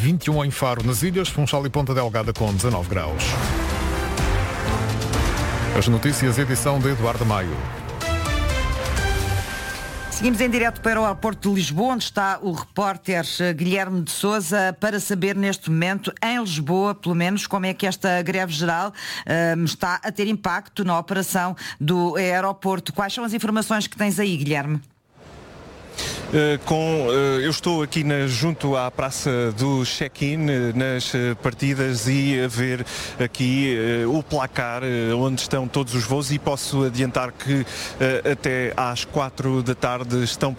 21 em Faro, nas ilhas, Funchal e Ponta Delgada com 19 graus. As notícias, edição de Eduardo Maio. Seguimos em direto para o aeroporto de Lisboa, onde está o repórter Guilherme de Sousa, para saber neste momento, em Lisboa, pelo menos, como é que esta greve geral está a ter impacto na operação do aeroporto. Quais são as informações que tens aí, Guilherme? Eu estou aqui junto à praça do check-in, nas partidas, e a ver aqui o placar onde estão todos os voos, e posso adiantar que até às 4 da tarde estão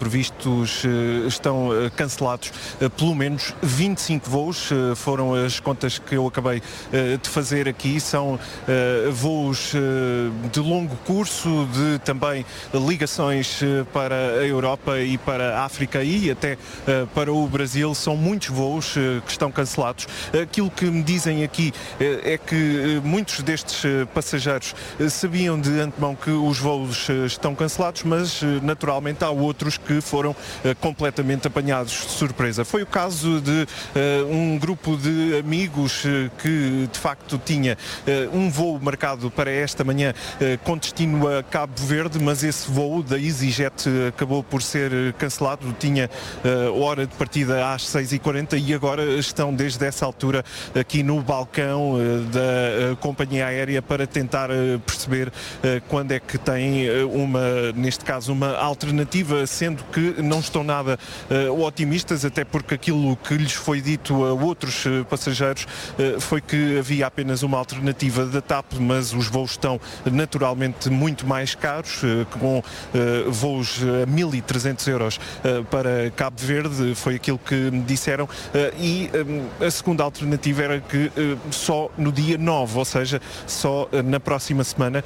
cancelados pelo menos 25 voos. Foram as contas que eu acabei de fazer aqui. São voos de longo curso, de também ligações para a Europa e para a África e até para o Brasil. São muitos voos que estão cancelados. Aquilo que me dizem aqui é que muitos destes passageiros sabiam de antemão que os voos estão cancelados, mas naturalmente há outros que foram completamente apanhados de surpresa. Foi o caso de um grupo de amigos que de facto tinha um voo marcado para esta manhã com destino a Cabo Verde, mas esse voo da EasyJet acabou por ser cancelado. Tinha hora de partida às 6h40 e agora estão desde essa altura aqui no balcão da companhia aérea para tentar perceber quando é que tem neste caso uma alternativa, sendo que não estão nada otimistas, até porque aquilo que lhes foi dito a outros passageiros foi que havia apenas uma alternativa da TAP, mas os voos estão naturalmente muito mais caros, com voos a 1.300 euros para Cabo Verde, foi aquilo que me disseram, e a segunda alternativa era que só no dia 9, ou seja, só na próxima semana,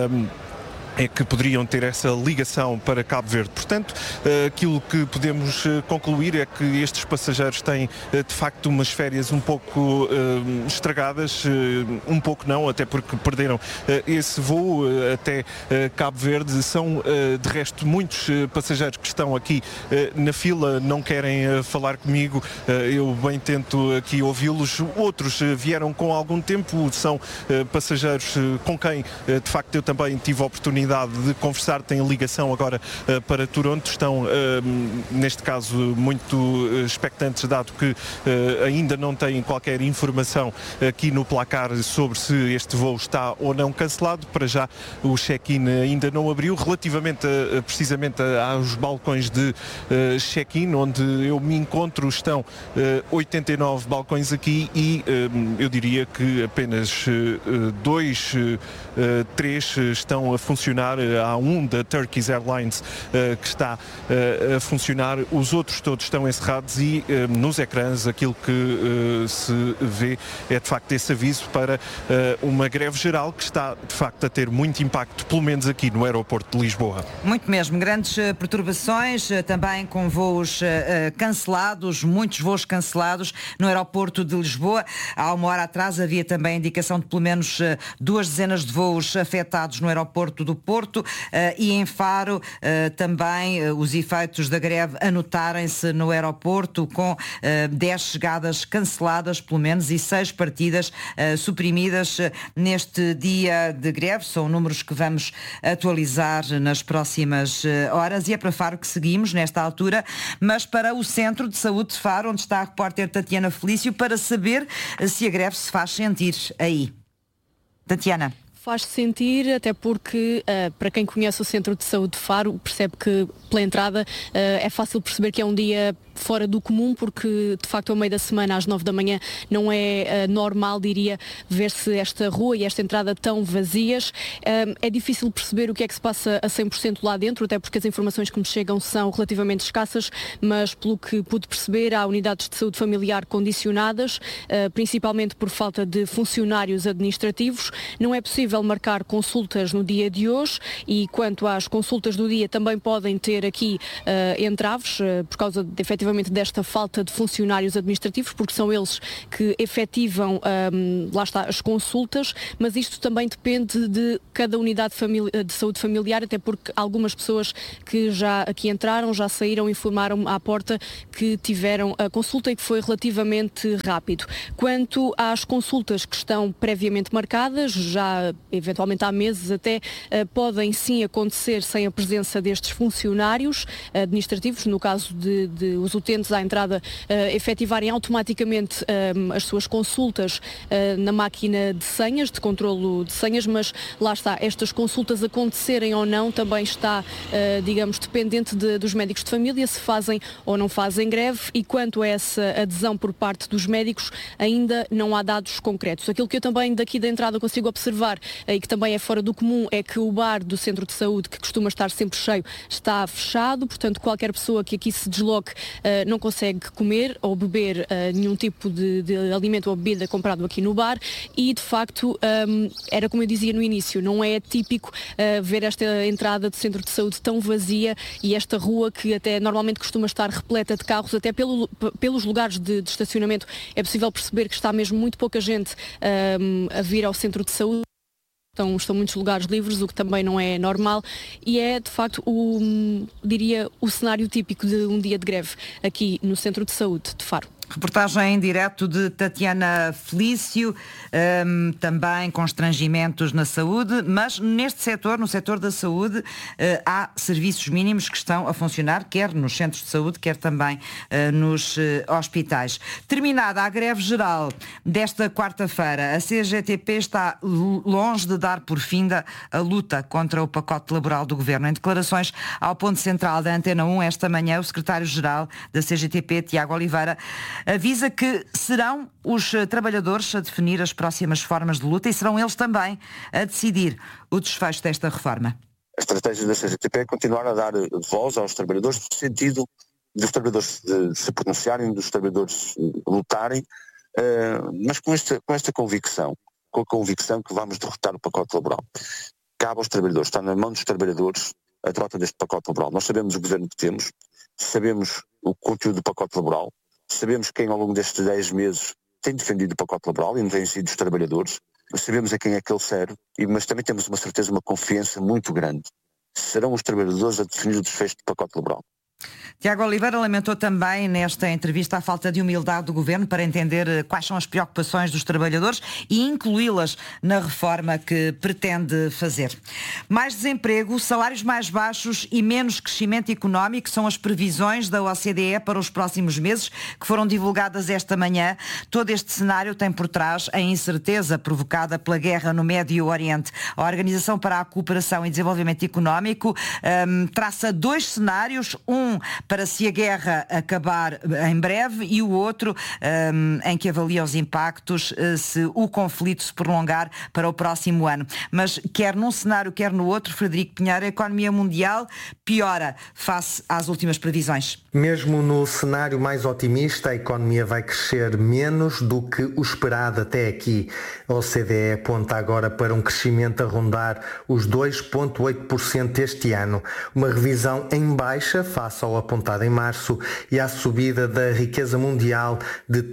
é que poderiam ter essa ligação para Cabo Verde. Portanto, aquilo que podemos concluir é que estes passageiros têm de facto umas férias um pouco estragadas, um pouco não, até porque perderam esse voo até Cabo Verde. São de resto muitos passageiros que estão aqui na fila, não querem falar comigo, eu bem tento aqui ouvi-los. Outros vieram com algum tempo, são passageiros com quem de facto eu também tive a oportunidade de conversar, têm ligação agora para Toronto, estão neste caso muito expectantes, dado que ainda não têm qualquer informação aqui no placar sobre se este voo está ou não cancelado. Para já o check-in ainda não abriu. Relativamente precisamente aos balcões de check-in onde eu me encontro, estão 89 balcões aqui e eu diria que apenas 3 estão a funcionar. Há um da Turkish Airlines que está a funcionar, os outros todos estão encerrados e nos ecrãs aquilo que se vê é de facto esse aviso para uma greve geral que está de facto a ter muito impacto, pelo menos aqui no aeroporto de Lisboa. Muito mesmo, grandes perturbações, também com voos cancelados, muitos voos cancelados no aeroporto de Lisboa. Há uma hora atrás havia também a indicação de pelo menos 2 dezenas de voos afetados no aeroporto do Porto e em Faro também os efeitos da greve a notarem-se no aeroporto, com 10 chegadas canceladas pelo menos e 6 partidas suprimidas neste dia de greve. São números que vamos atualizar nas próximas horas e é para Faro que seguimos nesta altura, mas para o Centro de Saúde de Faro, onde está a repórter Tatiana Felício, para saber se a greve se faz sentir aí. Tatiana. Faz sentir, até porque, para quem conhece o Centro de Saúde de Faro, percebe que, pela entrada, é fácil perceber que é um dia fora do comum, porque, de facto, ao meio da semana, às 9 da manhã, não é normal, diria, ver-se esta rua e esta entrada tão vazias. É difícil perceber o que é que se passa a 100% lá dentro, até porque as informações que me chegam são relativamente escassas, mas, pelo que pude perceber, há unidades de saúde familiar condicionadas, principalmente por falta de funcionários administrativos. Não é possível marcar consultas no dia de hoje e quanto às consultas do dia também podem ter aqui entraves por causa de efetivamente efetivamente desta falta de funcionários administrativos, porque são eles que efetivam, lá está, as consultas, mas isto também depende de cada unidade de saúde familiar, até porque algumas pessoas que já aqui entraram, já saíram, informaram à porta que tiveram a consulta e que foi relativamente rápido. Quanto às consultas que estão previamente marcadas, já eventualmente há meses até, podem sim acontecer sem a presença destes funcionários administrativos, no caso de os utentes à entrada efetivarem automaticamente as suas consultas na máquina de senhas, de controlo de senhas, mas lá está, estas consultas acontecerem ou não também está, digamos, dependente dos médicos de família, se fazem ou não fazem greve, e quanto a essa adesão por parte dos médicos, ainda não há dados concretos. Aquilo que eu também daqui da entrada consigo observar e que também é fora do comum é que o bar do centro de saúde, que costuma estar sempre cheio, está fechado, portanto qualquer pessoa que aqui se desloque não consegue comer ou beber nenhum tipo de alimento ou bebida comprado aqui no bar e de facto era como eu dizia no início, não é típico ver esta entrada do centro de saúde tão vazia e esta rua que até normalmente costuma estar repleta de carros, até pelos lugares de estacionamento é possível perceber que está mesmo muito pouca gente a vir ao centro de saúde. Estão muitos lugares livres, o que também não é normal e é de facto diria o cenário típico de um dia de greve aqui no Centro de Saúde de Faro. Reportagem em direto de Tatiana Felício, também constrangimentos na saúde, mas neste setor, no setor da saúde, há serviços mínimos que estão a funcionar, quer nos centros de saúde, quer também nos hospitais. Terminada a greve geral desta quarta-feira, a CGTP está longe de dar por finda a luta contra o pacote laboral do Governo. Em declarações ao ponto central da Antena 1 esta manhã, o secretário-geral da CGTP, Tiago Oliveira, avisa que serão os trabalhadores a definir as próximas formas de luta e serão eles também a decidir o desfecho desta reforma. A estratégia da CGTP é continuar a dar voz aos trabalhadores no sentido dos trabalhadores se pronunciarem, dos trabalhadores lutarem, mas com esta convicção, com a convicção que vamos derrotar o pacote laboral. Cabe aos trabalhadores, está na mão dos trabalhadores a trota deste pacote laboral. Nós sabemos o governo que temos, sabemos o conteúdo do pacote laboral, sabemos quem ao longo destes 10 meses tem defendido o pacote laboral e não têm sido os trabalhadores, sabemos a quem é que ele serve, mas também temos uma certeza, uma confiança muito grande. Serão os trabalhadores a definir o desfecho do pacote laboral. Tiago Oliveira lamentou também nesta entrevista a falta de humildade do Governo para entender quais são as preocupações dos trabalhadores e incluí-las na reforma que pretende fazer. Mais desemprego, salários mais baixos e menos crescimento económico são as previsões da OCDE para os próximos meses, que foram divulgadas esta manhã. Todo este cenário tem por trás a incerteza provocada pela guerra no Médio Oriente. A Organização para a Cooperação e Desenvolvimento Económico traça dois cenários, um para se a guerra acabar em breve e o outro em que avalia os impactos se o conflito se prolongar para o próximo ano. Mas quer num cenário, quer no outro, Frederico Pinheiro, a economia mundial piora face às últimas previsões. Mesmo no cenário mais otimista, a economia vai crescer menos do que o esperado até aqui. A OCDE aponta agora para um crescimento a rondar os 2,8% este ano, uma revisão em baixa face ao apontado em março e à subida da riqueza mundial de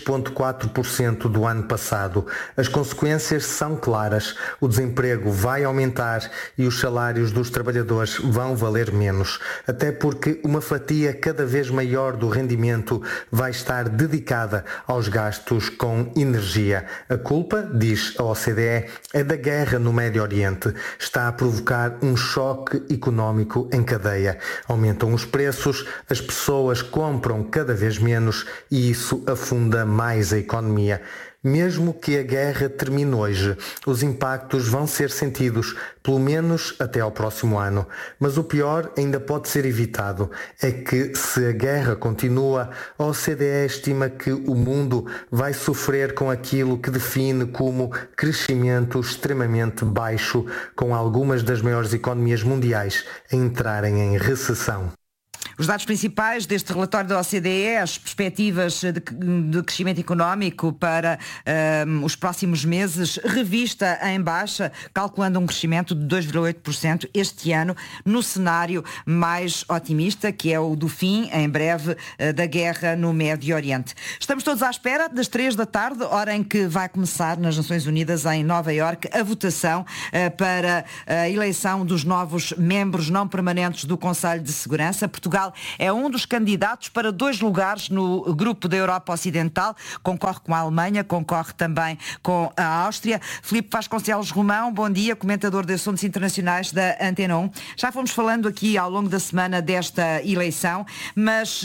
3,4% do ano passado. As consequências são claras. O desemprego vai aumentar e os salários dos trabalhadores vão valer menos, até porque uma fatia cada vez maior do rendimento vai estar dedicada aos gastos com energia. A culpa, diz a OCDE, é da guerra no Médio Oriente. Está a provocar um choque económico em cadeia. Aumentam os preços, as pessoas compram cada vez menos e isso afunda mais a economia. Mesmo que a guerra termine hoje, os impactos vão ser sentidos, pelo menos até ao próximo ano. Mas o pior ainda pode ser evitado. É que, se a guerra continua, a OCDE estima que o mundo vai sofrer com aquilo que define como crescimento extremamente baixo, com algumas das maiores economias mundiais a entrarem em recessão. Os dados principais deste relatório da OCDE, as perspectivas de crescimento económico para os próximos meses, revista em baixa, calculando um crescimento de 2,8% este ano, no cenário mais otimista, que é o do fim, em breve, da guerra no Médio Oriente. Estamos todos à espera das 3 da tarde, hora em que vai começar nas Nações Unidas, em Nova Iorque, a votação para a eleição dos novos membros não permanentes do Conselho de Segurança. Portugal é um dos candidatos para 2 lugares no grupo da Europa Ocidental, concorre com a Alemanha, concorre também com a Áustria. Filipe Vasconcelos Romão, bom dia, comentador de assuntos internacionais da Antena 1. Já fomos falando aqui ao longo da semana desta eleição, mas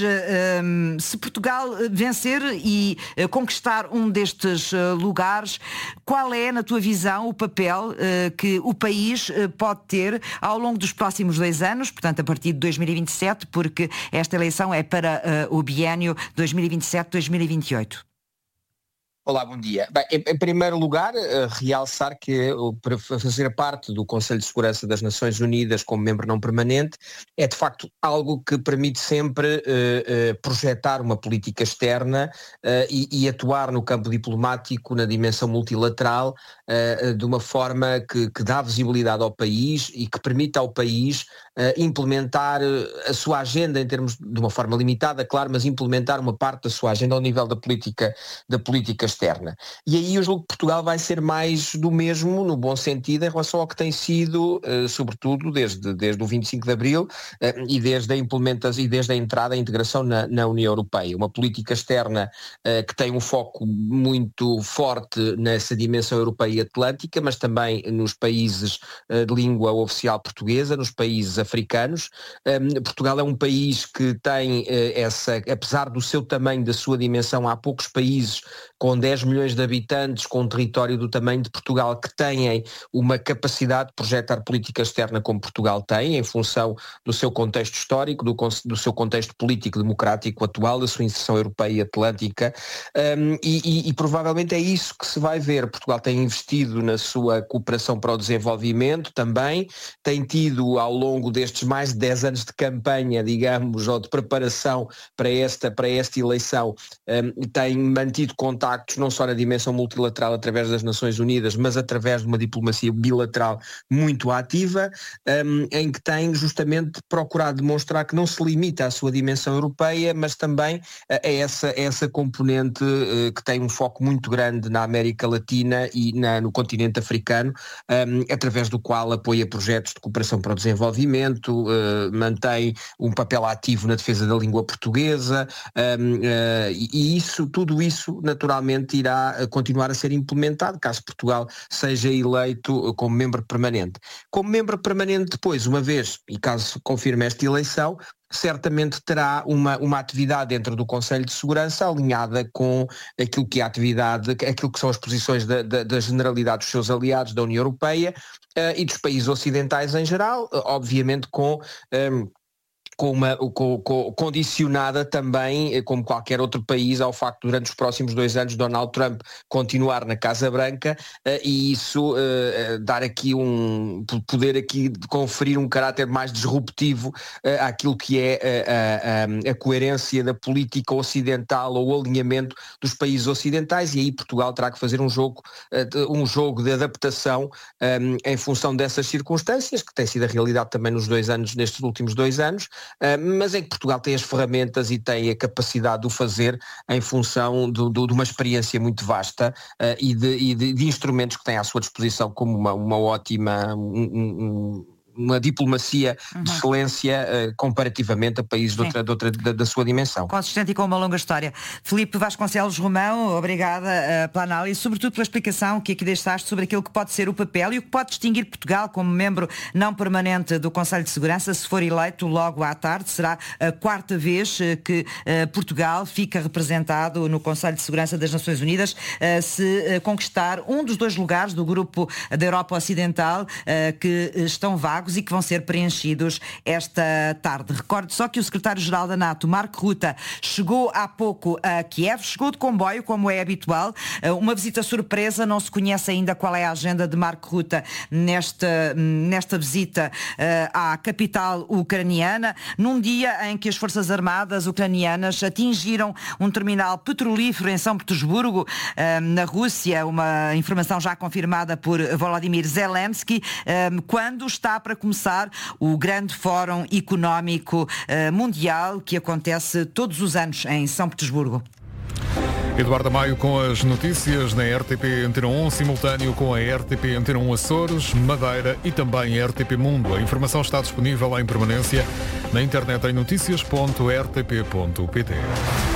se Portugal vencer e conquistar um destes lugares, qual é, na tua visão, o papel que o país pode ter ao longo dos próximos 2 anos, portanto a partir de 2027, porque esta eleição é para o biénio 2027-2028? Olá, bom dia. Bem, em primeiro lugar, realçar que para fazer parte do Conselho de Segurança das Nações Unidas como membro não permanente é de facto algo que permite sempre projetar uma política externa e atuar no campo diplomático, na dimensão multilateral, de uma forma que dá visibilidade ao país e que permite ao país implementar a sua agenda em termos de uma forma limitada, claro, mas implementar uma parte da sua agenda ao nível da política externa. E aí eu julgo que Portugal vai ser mais do mesmo, no bom sentido, em relação ao que tem sido, sobretudo desde o 25 de Abril e desde a entrada, a integração na União Europeia. Uma política externa que tem um foco muito forte nessa dimensão europeia e atlântica, mas também nos países de língua oficial portuguesa, nos países africanos. Portugal é um país que tem apesar do seu tamanho, da sua dimensão, há poucos países com 10 milhões de habitantes, com um território do tamanho de Portugal, que têm uma capacidade de projetar política externa como Portugal tem, em função do seu contexto histórico, do seu contexto político-democrático atual, da sua inserção europeia e atlântica, e provavelmente é isso que se vai ver. Portugal tem investido na sua cooperação para o desenvolvimento também, tem tido ao longo destes mais de 10 anos de campanha, digamos, ou de preparação para esta eleição, tem mantido contactos não só na dimensão multilateral através das Nações Unidas, mas através de uma diplomacia bilateral muito ativa, em que tem justamente procurado demonstrar que não se limita à sua dimensão europeia, mas também a essa componente que tem um foco muito grande na América Latina e no continente africano, através do qual apoia projetos de cooperação para o desenvolvimento, mantém um papel ativo na defesa da língua portuguesa, e tudo isso naturalmente irá continuar a ser implementado caso Portugal seja eleito como membro permanente. Como membro permanente depois, uma vez, e caso confirme esta eleição, certamente terá uma atividade dentro do Conselho de Segurança alinhada com aquilo que é a atividade, aquilo que são as posições da generalidade dos seus aliados da União Europeia e dos países ocidentais em geral, obviamente condicionada também, como qualquer outro país, ao facto de durante os próximos 2 anos Donald Trump continuar na Casa Branca, e isso poder aqui conferir um caráter mais disruptivo àquilo que é a coerência da política ocidental ou o alinhamento dos países ocidentais, e aí Portugal terá que fazer um jogo de adaptação em função dessas circunstâncias, que tem sido a realidade também nestes últimos 2 anos, mas é que Portugal tem as ferramentas e tem a capacidade de o fazer em função de uma experiência muito vasta e de instrumentos que tem à sua disposição, como uma ótima uma diplomacia de excelência comparativamente a países da sua dimensão. Consistente e com uma longa história. Filipe Vasconcelos Romão, obrigada pela análise, sobretudo pela explicação que aqui deixaste sobre aquilo que pode ser o papel e o que pode distinguir Portugal como membro não permanente do Conselho de Segurança. Se for eleito logo à tarde, será a 4ª vez que Portugal fica representado no Conselho de Segurança das Nações Unidas, se conquistar um dos 2 lugares do grupo da Europa Ocidental que estão vagos vagos e que vão ser preenchidos esta tarde. Recordo só que o secretário-geral da NATO, Mark Rutte, chegou há pouco a Kiev, chegou de comboio, como é habitual, uma visita surpresa, não se conhece ainda qual é a agenda de Mark Rutte nesta visita à capital ucraniana, num dia em que as Forças Armadas ucranianas atingiram um terminal petrolífero em São Petersburgo, na Rússia, uma informação já confirmada por Volodymyr Zelensky, quando está para começar o grande Fórum Económico Mundial que acontece todos os anos em São Petersburgo. Eduardo Maio com as notícias na RTP Antena 1, simultâneo com a RTP Antena 1 Açores, Madeira e também a RTP Mundo. A informação está disponível em permanência na internet em noticias.rtp.pt.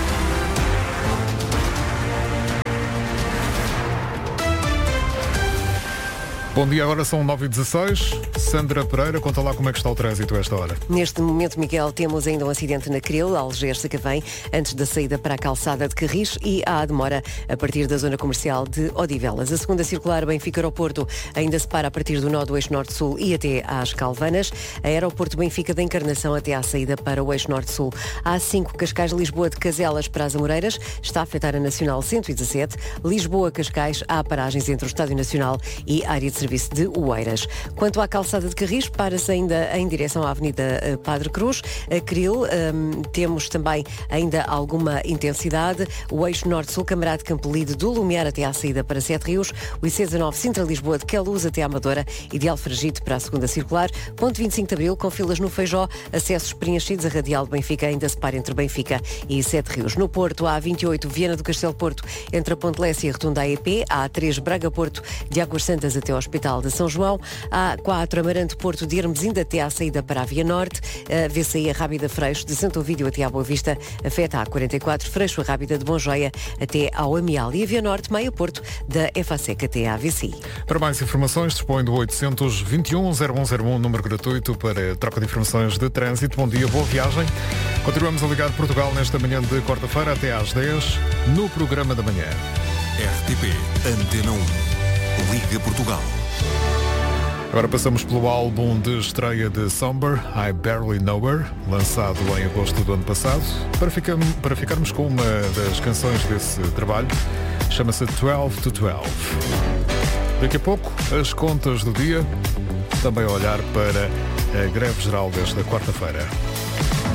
Bom dia, agora são 9h16. Sandra Pereira, conta lá como é que está o trânsito a esta hora. Neste momento, Miguel, temos ainda um acidente na Cril, Algés-Sacavém, antes da saída para a calçada de Carris, e há demora a partir da zona comercial de Odivelas. A segunda circular Benfica-Aeroporto ainda se para a partir do nó do eixo Norte-Sul e até às Calvanas. A Aeroporto Benfica da Encarnação até à saída para o eixo Norte-Sul. A A5 Cascais-Lisboa de Caselas para as Amoreiras está a afetar a Nacional 117. Lisboa-Cascais há paragens entre o Estádio Nacional e a área de serviço de Oeiras. Quanto à calçada de Carris, para-se ainda em direção à Avenida Padre Cruz. A Cril, temos também ainda alguma intensidade. O eixo Norte-Sul, Camarade Campolide do Lumiar até à saída para Sete Rios. O IC19 Sintra-Lisboa de Queluz até à Amadora e de Alfragide para a segunda circular. Ponto 25 de Abril, com filas no Feijó, acessos preenchidos. A Radial de Benfica ainda se para entre Benfica e Sete Rios. No Porto, há A28 Viana do Castelo Porto entre a Ponte Lessa e a Rotunda AEP. Há A3 Braga Porto de Águas Santas até ao Hospital de São João. Há A4 Amarante Porto de Hermes ainda até à saída para a Via Norte. A VCI a Rábida Freixo de Santo Ovídio até à Boa Vista. Afeta a A44 Freixo a Rábida de Bonjoia até ao Amial. E a Via Norte Meia Porto da EFASEC até à VCI. Para mais informações, dispõe do 821-0101, número gratuito para troca de informações de trânsito. Bom dia, boa viagem. Continuamos a ligar Portugal nesta manhã de quarta-feira até às 10 no programa da manhã. RTP Antena 1. Liga Portugal. Agora passamos pelo álbum de estreia de Somber, I Barely Know Her, lançado em agosto do ano passado, para ficarmos com uma das canções desse trabalho, chama-se 12 to 12. Daqui a pouco, as contas do dia, também a olhar para a greve geral desta quarta-feira.